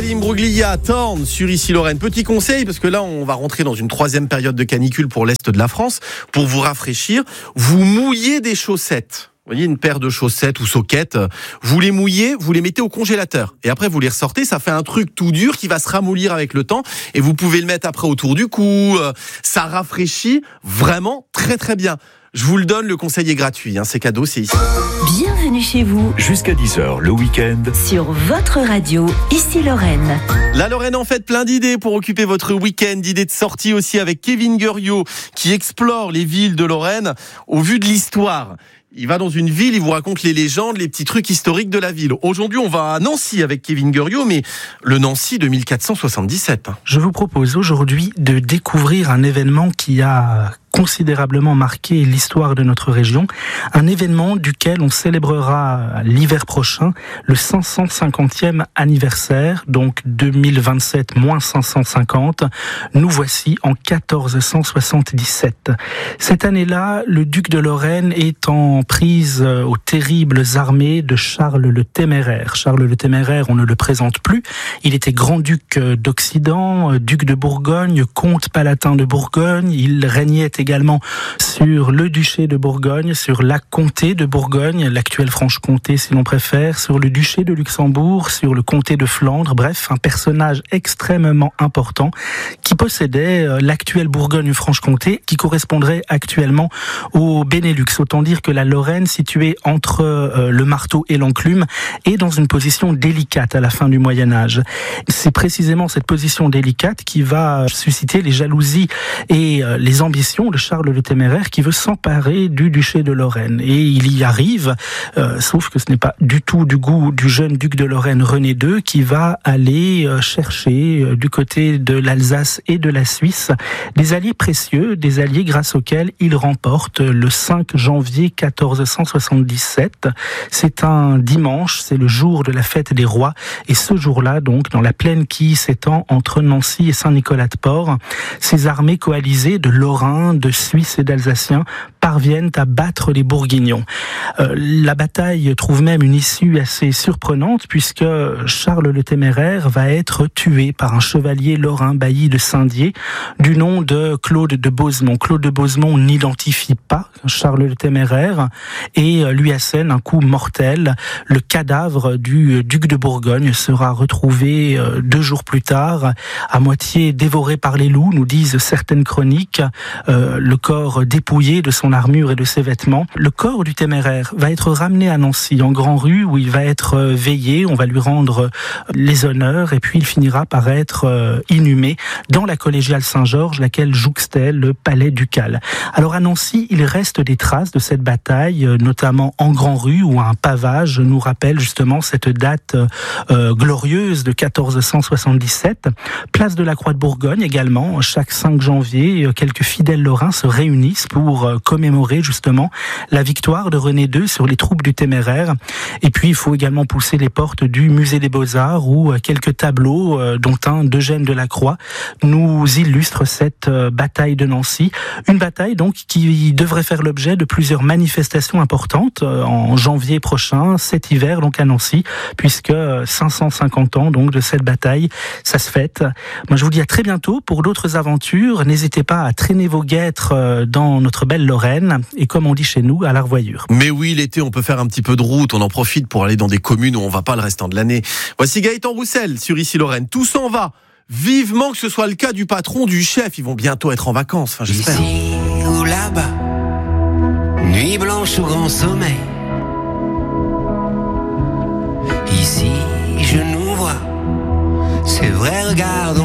Nathalie Imbruglia, Thorn sur Ici Lorraine. Petit conseil, parce que là on va rentrer dans une troisième période de canicule pour l'Est de la France. Pour vous rafraîchir, vous mouillez des chaussettes. Vous voyez, une paire de chaussettes ou soquettes, vous les mouillez, vous les mettez au congélateur. Et après, vous les ressortez, ça fait un truc tout dur qui va se ramollir avec le temps. Et vous pouvez le mettre après autour du cou. Ça rafraîchit vraiment très très bien. Je vous le donne, le conseil est gratuit. C'est cadeau, c'est ici. Bienvenue chez vous. Jusqu'à 10h le week-end. Sur votre radio, Ici Lorraine. La Lorraine en fait plein d'idées pour occuper votre week-end. D'idées de sortie aussi avec Kevin Guerriot qui explore les villes de Lorraine au vu de l'histoire. Il va dans une ville, il vous raconte les légendes, les petits trucs historiques de la ville. Aujourd'hui, on va à Nancy avec Kevin Guerriot, mais le Nancy de 1477. Je vous propose aujourd'hui de découvrir un événement qui a considérablement marqué l'histoire de notre région, un événement duquel on célébrera l'hiver prochain le 550e anniversaire, donc 2027-550. Nous voici en 1477. Cette année-là, le duc de Lorraine est en prise aux terribles armées de Charles le Téméraire. Charles le Téméraire, on ne le présente plus. Il était grand-duc d'Occident, duc de Bourgogne, comte palatin de Bourgogne. Il régnait également sur le duché de Bourgogne, sur la comté de Bourgogne, l'actuelle Franche-Comté si l'on préfère, sur le duché de Luxembourg, sur le comté de Flandre. Bref, un personnage extrêmement important qui possédait l'actuelle Bourgogne-Franche-Comté, qui correspondrait actuellement au Benelux. Autant dire que la Lorraine, située entre le marteau et l'enclume, est dans une position délicate à la fin du Moyen-Âge. C'est précisément cette position délicate qui va susciter les jalousies et les ambitions de Charles le Téméraire qui veut s'emparer du duché de Lorraine. Et il y arrive, sauf que ce n'est pas du tout du goût du jeune duc de Lorraine René II qui va aller chercher du côté de l'Alsace et de la Suisse des alliés précieux, des alliés grâce auxquels il remporte le 5 janvier 1477. C'est un dimanche, c'est le jour de la fête des rois. Et ce jour-là, donc, dans la plaine qui s'étend entre Nancy et Saint-Nicolas-de-Port, ces armées coalisées de Lorrains, de Suisses et d'Alsaciens parviennent à battre les Bourguignons. La bataille trouve même une issue assez surprenante puisque Charles le Téméraire va être tué par un chevalier lorrain bailli de Saint-Dié du nom de Claude de Bosemont. Claude de Bosemont n'identifie pas Charles le Téméraire et lui assène un coup mortel. Le cadavre du duc de Bourgogne sera retrouvé 2 jours plus tard, à moitié dévoré par les loups, nous disent certaines chroniques, le corps dépouillé de son armure et de ses vêtements. Le corps du Téméraire va être ramené à Nancy, en Grand-Rue, où il va être veillé, on va lui rendre les honneurs, et puis il finira par être inhumé dans la collégiale Saint-Georges, laquelle jouxtait le palais ducal. Alors à Nancy, il reste des traces de cette bataille, notamment en Grand-Rue, où un pavage nous rappelle justement cette date glorieuse de 1477. Place de la Croix de Bourgogne également, chaque 5 janvier, quelques fidèles lorrains se réunissent pour commémorer justement la victoire de René II sur les troupes du Téméraire. Et puis il faut également pousser les portes du musée des Beaux-Arts où quelques tableaux, dont un d'Eugène Delacroix, nous illustrent cette bataille de Nancy. Une bataille donc qui devrait faire l'objet de plusieurs manifestations importantes en janvier prochain, cet hiver donc à Nancy, puisque 550 ans donc de cette bataille, ça se fête. Moi je vous dis à très bientôt pour d'autres aventures. N'hésitez pas à traîner vos guêtres dans notre belle Lorraine et comme on dit chez nous, à la revoyure. Mais oui, l'été on peut faire un petit peu de route, on en profite pour aller dans des communes où on va pas le restant de l'année. Voici Gaëtan Roussel sur Ici Lorraine. Tout s'en va. Vivement que ce soit le cas du patron, du chef. Ils vont bientôt être en vacances, enfin j'espère. Ici ou là-bas, nuit blanche ou grand sommeil. Ici je nous vois, c'est vrai, regarde,